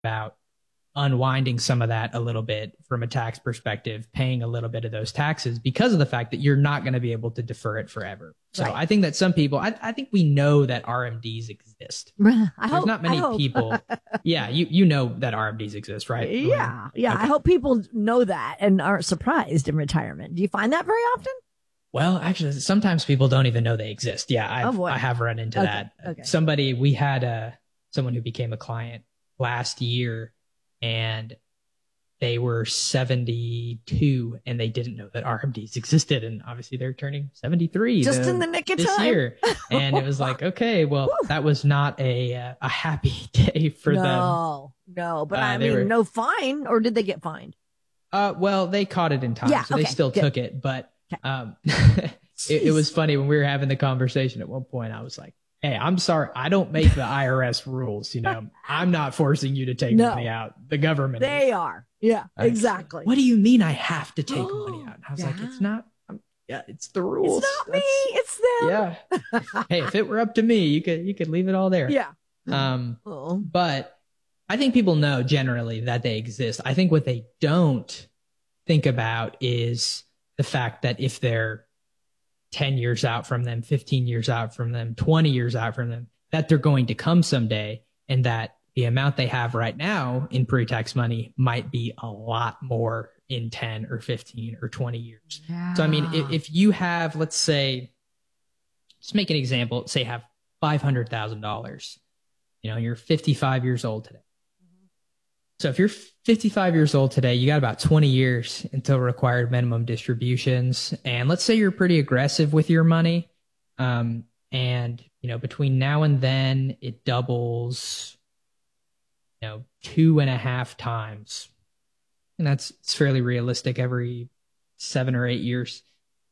about unwinding some of that a little bit from a tax perspective, paying a little bit of those taxes because of the fact that you're not going to be able to defer it forever. So Right. I think that some people, I think we know that RMDs exist. There's not many people. Yeah, you know that RMDs exist, right? Yeah. Yeah. Okay. I hope people know that and aren't surprised in retirement. Do you find that very often? Well, actually, sometimes people don't even know they exist. Yeah, boy. I have run into that. Okay. We had someone who became a client last year, and they were 72 and they didn't know that RMDs existed. And obviously they're turning 73 just in the nick of this time. Year. And it was like, okay, well, that was not a happy day for them. No, but I mean, no fine, or did they get fined? Well, they caught it in time, Yeah, so they still took it. But it was funny when we were having the conversation at one point. I was like, hey, I'm sorry, I don't make the IRS rules. I'm not forcing you to take money out. The government. They are. Yeah, exactly. What do you mean I have to take money out? And I was like, it's not. Yeah, it's the rules. It's not me. It's them. Yeah. Hey, if it were up to me, you could leave it all there. Yeah. But I think people know generally that they exist. I think what they don't think about is the fact that if they're 10 years out from them, 15 years out from them, 20 years out from them, that they're going to come someday, and that the amount they have right now in pre-tax money might be a lot more in 10 or 15 or 20 years. Yeah. So, I mean, if you have, let's say, just make an example, say have $500,000, you're 55 years old today. So if you're 55 years old today, you got about 20 years until required minimum distributions. And let's say you're pretty aggressive with your money. And, between now and then it doubles, 2.5 times. And it's fairly realistic every 7 or 8 years.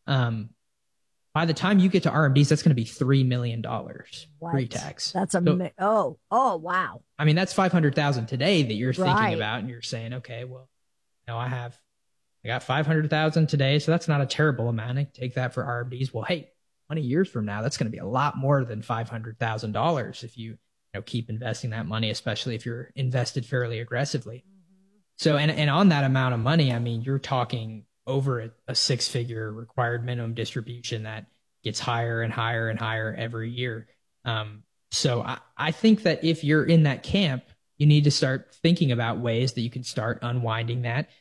By the time you get to RMDs, that's going to be $3 million pre-tax. That's amazing. Oh, wow. I mean, that's 500,000 today that you're thinking about, and you're saying, okay, well, I got 500,000 today, so that's not a terrible amount. I take that for RMDs. Well, hey, 20 years from now, that's going to be a lot more than $500,000 if you keep investing that money, especially if you're invested fairly aggressively. Mm-hmm. So, and on that amount of money, I mean, you're talking over a 6-figure required minimum distribution that gets higher and higher and higher every year. So I think that if you're in that camp, you need to start thinking about ways that you can start unwinding that.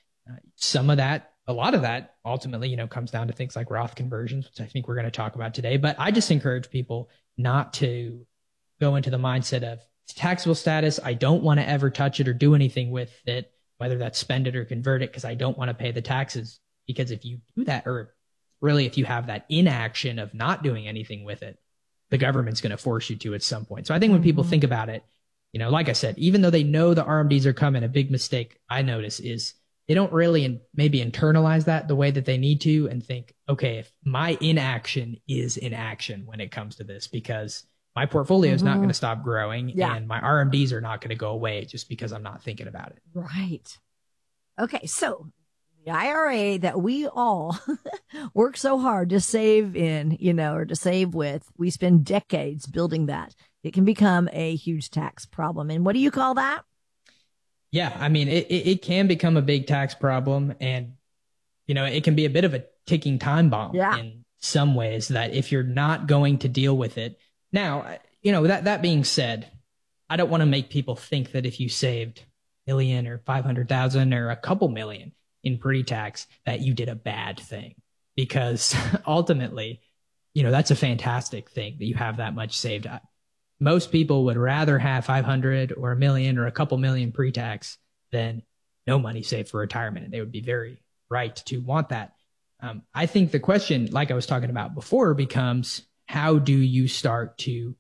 A lot of that ultimately, comes down to things like Roth conversions, which I think we're going to talk about today. But I just encourage people not to go into the mindset of taxable status. I don't want to ever touch it or do anything with it, whether that's spend it or convert it, because I don't want to pay the taxes. Because if you do that, or really if you have that inaction of not doing anything with it, the government's going to force you to at some point. So I think when people think about it, like I said, even though they know the RMDs are coming, a big mistake I notice is they don't really maybe internalize that the way that they need to, and think, okay, if my inaction is inaction when it comes to this, because my portfolio is not going to stop growing, and my RMDs are not going to go away just because I'm not thinking about it. Right. Okay. So the IRA that we all work so hard to save in, or to save with, we spend decades building that. It can become a huge tax problem. And what do you call that? Yeah, I mean, it can become a big tax problem, and, it can be a bit of a ticking time bomb in some ways, that if you're not going to deal with it. Now, that being said, I don't want to make people think that if you saved $1 million or 500,000 or a couple million in pre-tax that you did a bad thing, because ultimately, that's a fantastic thing that you have that much saved. Most people would rather have 500 or $1 million or a couple million pre-tax than no money saved for retirement. And they would be very right to want that. I think the question, like I was talking about before, becomes how do you start to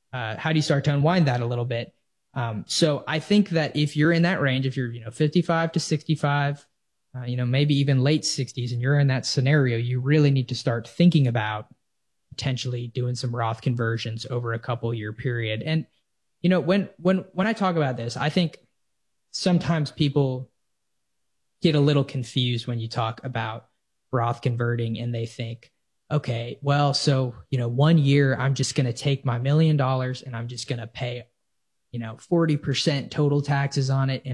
unwind that a little bit? So I think that if you're in that range, if you're 55 to 65, maybe even late 60s, and you're in that scenario, you really need to start thinking about potentially doing some Roth conversions over a couple year period. And, when I talk about this, I think sometimes people get a little confused when you talk about Roth converting, and they think, okay, well, so, 1 year I'm just going to take my $1 million and I'm just going to pay, 40% total taxes on it.